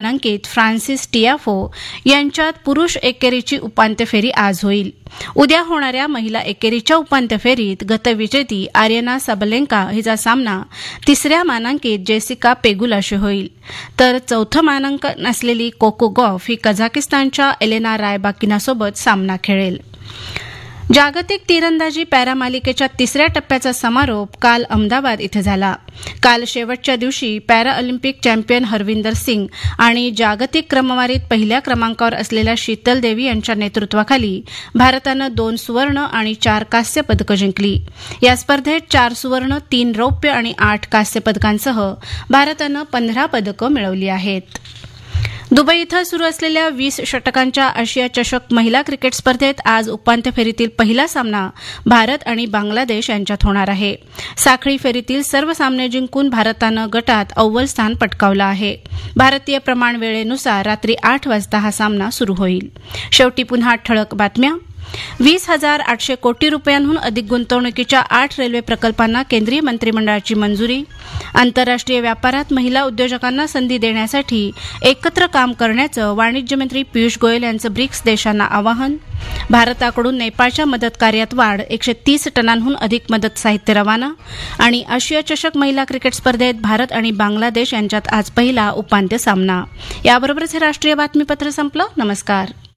मानांकित Francis Tiafoe यांच्यात पुरुष एकेरीची उपांत्य फेरी आज होईल. उद्या होणाऱ्या महिला एकेरीच्या उपांत्य फेरीत गतविजेती आर्यना साबालेन्का हिचा सामना तिसऱ्या मानांकित जेसिका पेगुलाशी होईल. तर चौथं मानांकन असलेली कोको गॉफ ही कझाकिस्तानच्या एलेना रायबाकिनासोबत सामना खेळेल. जागतिक तिरंदाजी पॅरामालिकेच्या तिसऱ्या टप्प्याचा समारोप काल अहमदाबाद इथं झाला. काल शेवटच्या दिवशी पॅराऑलिम्पिक चॅम्पियन हरविंदर सिंग आणि जागतिक क्रमवारीत पहिल्या क्रमांकावर असलेल्या शीतल देवी यांच्या नेतृत्वाखाली भारतानं 2 सुवर्ण आणि 4 कांस्य पदकं जिंकली. या स्पर्धेत 4 सुवर्ण, 3 रौप्य आणि 8 कांस्य पदकांसह भारतानं 15 पदकं मिळवली आहेत. दुबई इथं सुरू असलेल्या 20 षटकांच्या आशिया चषक महिला क्रिकेट स्पर्धेत आज उपांत्य फेरीतील पहिला सामना भारत आणि बांगलादेश यांच्यात होणार आहे. साखळी फेरीतील सर्व सामने जिंकून भारतानं गटात अव्वल स्थान पटकावलं आहे. भारतीय प्रमाण वेळेनुसार रात्री 8 वाजता हा सामना सुरू होईल. शेवटी पुन्हा ठळक बातम्या. 20,800 कोटी रुपयांहून अधिक गुंतवणुकीच्या 8 रेल्वे प्रकल्पांना केंद्रीय मंत्रिमंडळाची मंजुरी. आंतरराष्ट्रीय व्यापारात महिला उद्योजकांना संधी देण्यासाठी एकत्र काम करण्याचं वाणिज्य मंत्री पियुष गोयल यांचं ब्रिक्स देशांना आवाहन. भारताकडून नेपाळच्या मदत कार्यात वाढ, 130 टनांहून अधिक मदत साहित्य रवाना. आणि आशिया चषक महिला क्रिकेट स्पर्धेत भारत आणि बांगलादेश यांच्यात आज पहिला उपांत्य सामना. याबरोबरच हे राष्ट्रीय बातमीपत्र संपलं. नमस्कार.